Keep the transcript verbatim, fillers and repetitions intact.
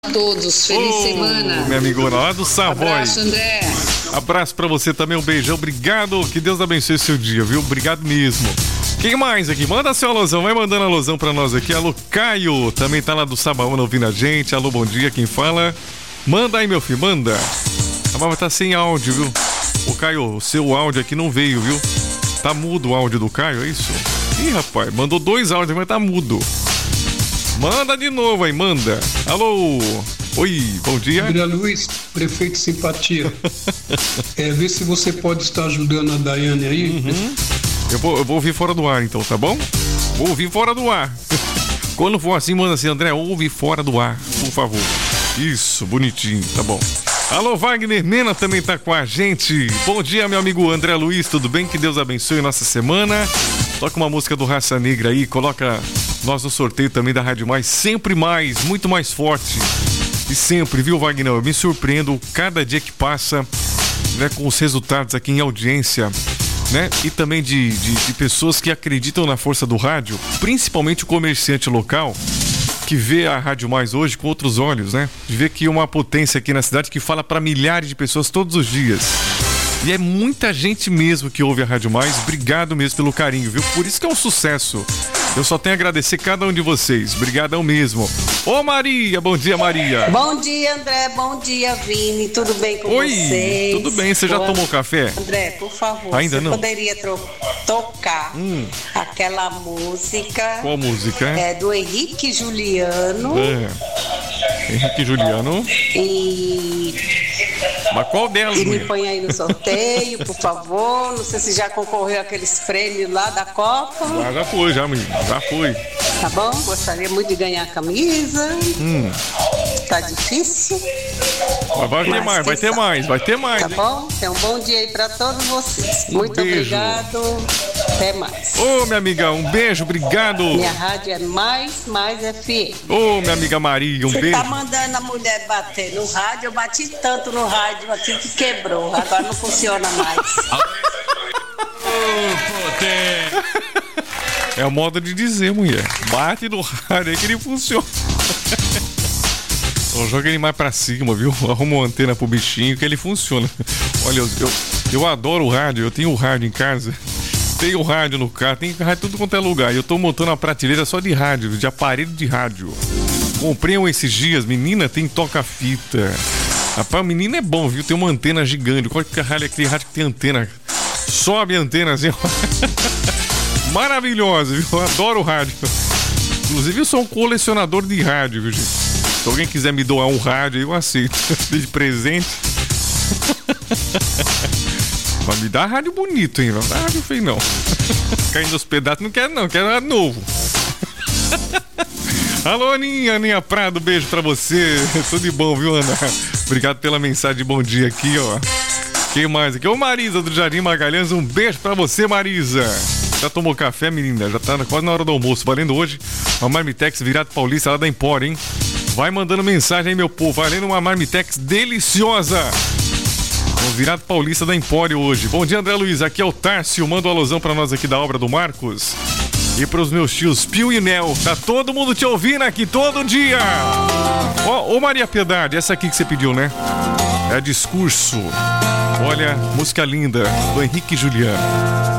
Todos, feliz oh, semana. Minha amigona lá do Savoy. Abraço, André. Abraço pra você também, um beijão. Obrigado, que Deus abençoe seu dia, viu? Obrigado mesmo. Quem mais aqui? Manda seu alusão, vai mandando alusão pra nós aqui. Alô, Caio, também tá lá do Sabaúna ouvindo a gente. Alô, bom dia, quem fala? Manda aí, meu filho, manda. A Mama tá sem áudio, viu? Ô, Caio, o seu áudio aqui não veio, viu? Tá mudo o áudio do Caio, é isso? Ih, rapaz, mandou dois áudios, mas tá mudo. Manda de novo aí, manda. Alô. Oi, bom dia. André Luiz, prefeito Simpatia. É, vê se você pode estar ajudando a Daiane aí. Uhum. Eu, vou, eu vou ouvir fora do ar, então, tá bom? Vou ouvir fora do ar. Quando for assim, manda assim, André, ouve fora do ar, por favor. Isso, bonitinho, tá bom. Alô, Wagner Mena também tá com a gente. Bom dia, meu amigo André Luiz, tudo bem? Que Deus abençoe nossa semana. Toca uma música do Raça Negra aí, coloca nós no sorteio também da Rádio Mais, sempre mais, muito mais forte. E sempre, viu, Wagner? Eu me surpreendo cada dia que passa, né, com os resultados aqui em audiência, né? E também de, de, de pessoas que acreditam na força do rádio, principalmente o comerciante local, que vê a Rádio Mais hoje com outros olhos, né? De ver que é uma potência aqui na cidade que fala para milhares de pessoas todos os dias. E é muita gente mesmo que ouve a Rádio Mais. Obrigado mesmo pelo carinho, viu? Por isso que é um sucesso. Eu só tenho a agradecer cada um de vocês. Obrigadão mesmo. Ô, Maria, bom dia, Maria. Bom dia, André. Bom dia, Vini. Tudo bem com Oi, vocês? Tudo bem. Você já Boa... tomou café? André, por favor, Ainda você não? poderia tro... tocar hum. aquela música. Qual música? É do Henrique Juliano. É. Henrique Juliano. E... Mas qual delas? E me põe aí no sorteio, por favor. Não sei se já concorreu aqueles prêmios lá da Copa. Já, já foi, já, menino. Já foi. Tá bom? Gostaria muito de ganhar a camisa. Hum. Tá difícil. Mas vai ter mais, vai ter mais, vai ter mais. Tá bom? Então, um bom dia aí pra todos vocês. Um muito beijo. Obrigado. Até mais. Ô, minha amiga, um beijo, obrigado. Minha rádio é mais, mais F M. Ô, minha amiga Maria, um Você beijo. Você tá mandando a mulher bater no rádio, eu bati tanto no rádio aqui que quebrou. Agora não funciona mais. É o modo de dizer, mulher. Bate no rádio aí que ele funciona. Então, joga ele mais pra cima, viu? Arruma uma antena pro bichinho que ele funciona. Olha, eu, eu, eu adoro o rádio, eu tenho o rádio em casa. Tenho o rádio no carro, tem rádio tudo quanto é lugar. Eu tô montando uma prateleira só de rádio, de aparelho de rádio. Comprei um esses dias, menina, tem toca-fita. Rapaz, o menino é bom, viu? Tem uma antena gigante. Qual que é aquele rádio que tem antena? Sobe a antena assim, ó. Maravilhosa, viu? Eu adoro o rádio. Inclusive, eu sou um colecionador de rádio, viu, gente? Se alguém quiser me doar um rádio, eu aceito. De presente. Mas me dá rádio bonito, hein? Não dá rádio feio, não. Caindo aos pedaços, não quero, não. Quero rádio novo. Alô, Aninha, Aninha Prado, beijo pra você. Tudo de bom, viu, Ana? Obrigado pela mensagem de bom dia aqui, ó. Quem mais aqui? Ô, Marisa do Jardim Magalhães, um beijo pra você, Marisa. Já tomou café, menina? Já tá quase na hora do almoço. Valendo hoje uma Marmitex virado paulista lá da Empório, hein? Vai mandando mensagem aí, meu povo. Valendo uma Marmitex deliciosa. Um virado paulista da Empório hoje. Bom dia, André Luiz. Aqui é o Tárcio. Manda uma alusão pra nós aqui da obra do Marcos. E pros meus tios Pio e Nel. Tá todo mundo te ouvindo aqui todo dia. Ó, ô Maria Piedade, essa aqui que você pediu, né? É Discurso. Olha, música linda do Henrique Juliano.